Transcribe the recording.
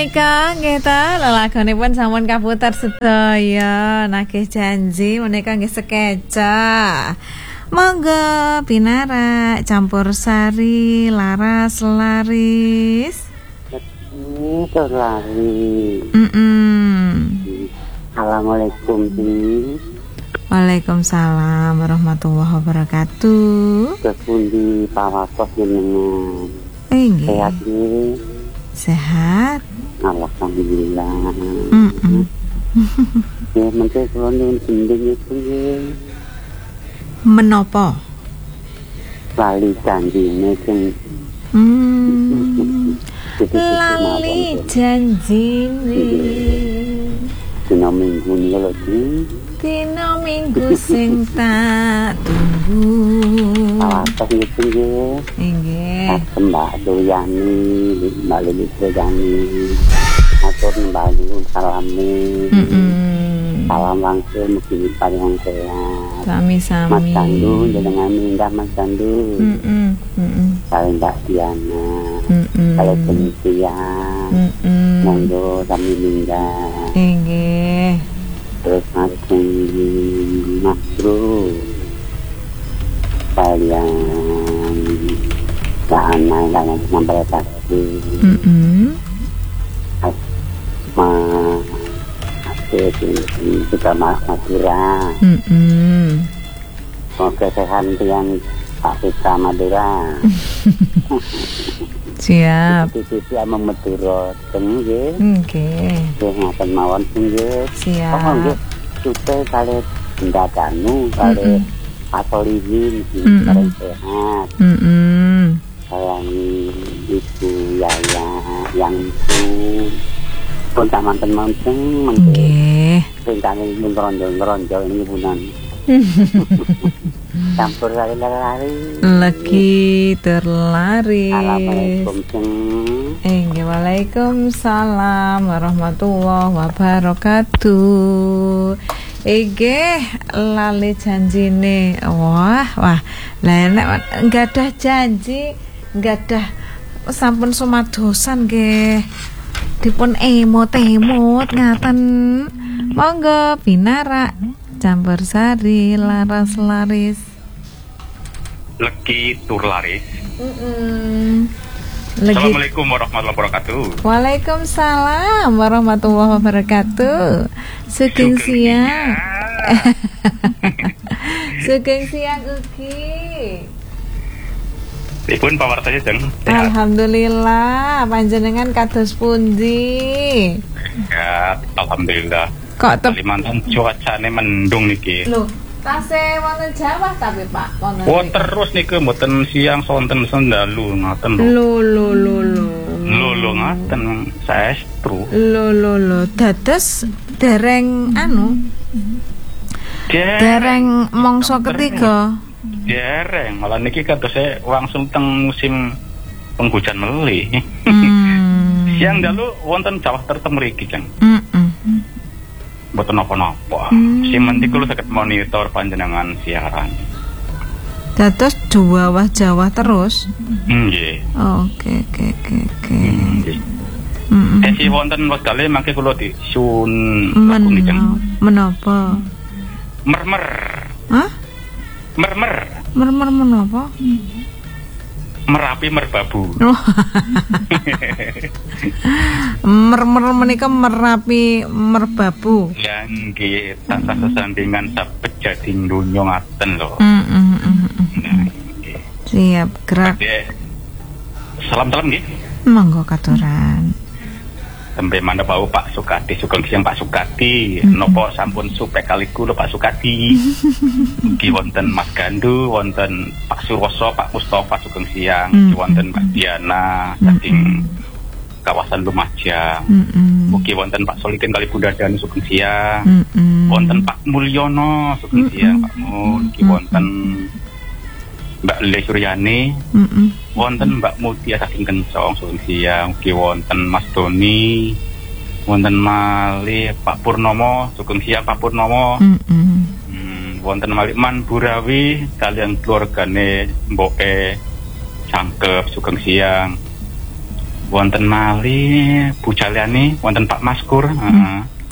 menika nggih ta lelagonipun sampun kaputar sedaya nagih janji menika nggih sekeca. Monggo Binara campur sari laras laris. Itu lari. Assalamualaikum Bi. Waalaikumsalam warahmatullahi wabarakatuh. Kepundi pawasos jenengan. Nggih. Sehat nggih. Sehat. Alhamdulillah. Ya menteri kula nyuwun gending itu nggih. Menapa? Lali janjine sing lali janjine. Dina minggu niku lho Bi. Dina minggu sing tak tunggu. Pawasos niku nggih. Nggih. Mbak Duyani, Mbak Lili Duyani. Matur Mbak nyuwun salami. Salam langsung mugi paringan sehat. Sami-sami. Mas Candu jenengan minggah Mas Candu. Saling Mbak Diana. Kalau pensian. Monggo sami minggah. Nggih. Terus Mas Bro. Kalian kalian sampai pasti. Kita Madura. Semoga sehat yang Pak Fitra Madura. Siap. Titi ama Madura nggih. Nggih. Ngaten mawon nggih. Siap. Oh nggih. Sute kali ndakanu kali Pak Solihin bareng sehat. Sayang Ibu Yaya yang itu pun taman-taman nggih. Rencane mun ronjo-ronjo ini punan. Campur lari-lari. Lagi terlari. Assalamualaikum. Nggih, waalaikumsalam warahmatullahi wabarakatuh. Nggih, lali janjine. Wah, nek nggadah janji, nggadah sampun sumadosan nggih. Dipun emot-emot ngaten. Monggo Binara campur sari laras laris. Legi tur laris. Assalamualaikum warahmatullahi wabarakatuh. Waalaikumsalam warahmatullahi wabarakatuh. Sugeng siang. Sugeng siang ugi. Dipun pawartanya jeng. Alhamdulillah, panjenengan kados pundi? Ya, alhamdulillah. Kok Kalimantan cuacane mendung niki. Lho, tasih wonten Jawa tapi Pak. Terus niki mboten siang sonten sendalu ngaten lho. Lho ngaten saestru. Lho. Dados dereng dereng mangsa ketiga. Dereng, malah niki kadose langsung teng musim penghujan melih. Siang dalu wonten Jawa tertem mriki, Jeng. Mboten napa-napa. Sing penting kula saged monitor panjenengan siaran. Dados Jawa terus? Nggih. Oke. Nggih. Si wonten wedale mangke kula disun lagu niki, Jeng. Menapa? Mermer. Hah? Mermer menapa? Merapi merbabu. Mermer menika merapi merbabu. Ya nggih, tansah sesandingan sabet jading donya ngaten lho. Siap gerak. Salam-salam nggih. Monggo katuran. Tembe mandhap bau Pak Sukadi, sugeng siang Pak Sukadi. Napa sampun supe kaliku lho Pak Sukadi. Mugi wonten Mas Gandu, wonten Pak Surwoso, Pak Mustofa sugeng siang, wonten Mbak Diana saking kawasan Lumajang. Mugi wonten Pak Solikin kali Bunda Dani sugeng siang. Wonten Pak Mulyono sugeng siang Pak Mul, mugi wonten Mbak Le Suryani, wonten Mbak Mutia saking Kencong sugeng siang, ugi wonten Mas Doni, wonten malih Pak Purnomo sugeng siang Pak Purnomo, wonten malih Man Burawi kalian keluargane mboke cangkep sugeng siang, wonten malih Bu Jaliani, wonten Pak Maskur,